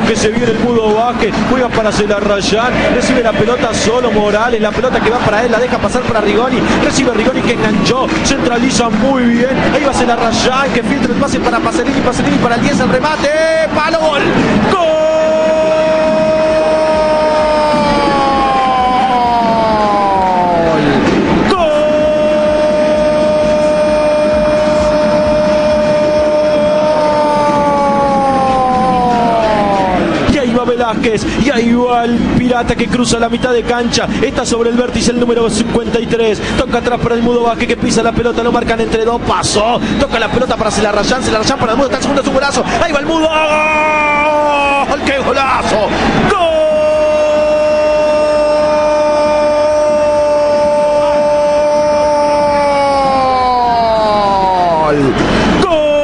que se viene el Mudo Vázquez, juega para Celarrayán, recibe la pelota solo Morales, la pelota que va para él, la deja pasar para Rigoni, recibe Rigoni que enganchó, centraliza muy bien, ahí va Celarrayán que filtra el pase para Pacerini para el 10, el remate, palo, gol, ¡gol! Velázquez, y ahí va el Pirata que cruza la mitad de cancha, está sobre el vértice el número 53, toca atrás para el Mudo Vázquez que pisa la pelota, lo marcan entre dos, pasó, toca la pelota para Celarrayán para el Mudo, está el segundo, su golazo, ahí va el Mudo, ¡gol! ¡Qué golazo! ¡Gol!